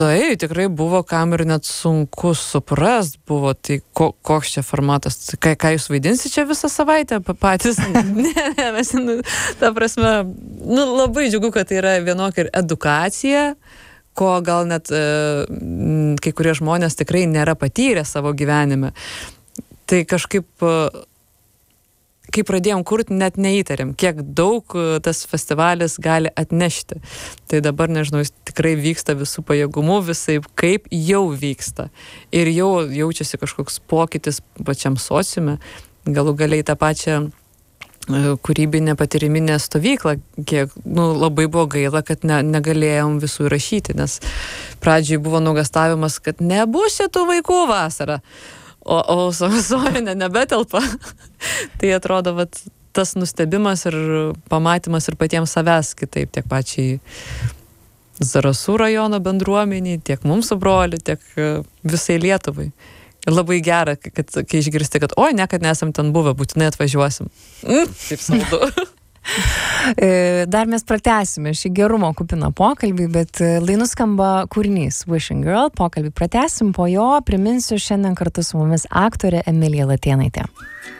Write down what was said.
Tai tikrai buvo, kam ir net sunku suprast buvo, tai koks čia formatas, ką jūs vaidinsi čia visą savaitę patys? Ne, mes, ta prasme, labai džiugu, kad tai yra vienokia ir edukacija, ko gal net kai kurie žmonės tikrai nėra patyrę savo gyvenime. Tai kažkaip, kai pradėjom kurti, net neįtarėm, kiek daug tas festivalis gali atnešti. Tai dabar, nežinau, jis tikrai vyksta visų pajėgumų, visai kaip jau vyksta. Ir jau jaučiasi kažkoks pokytis pačiam sociume, galų galiai tą pačią kūrybinę patyriminę stovyklą, kiek labai buvo gaila, kad negalėjom visų įrašyti, nes pradžiai buvo nuogąstavimas, kad nebus šitų vaikų vasarą. O Sorinė nebetelpa. Tai atrodo, vat, tas nustebimas ir pamatymas ir patiems savęs kitaip, tiek pačiai Zarasų rajono bendruomeniai, tiek mums su broliu, tiek visai Lietuvai. Ir labai gera, kai išgirsti, kad kad nesam ten buvę, būtinai atvažiuosim. Taip saldu. Dar mes pratęsime šį gerumo kupiną pokalbį, bet lai nuskamba kūrinys Wishing Girl, pokalbį pratęsim, po jo priminsiu šiandien kartu su mumis aktorė Emilija Latėnaitė.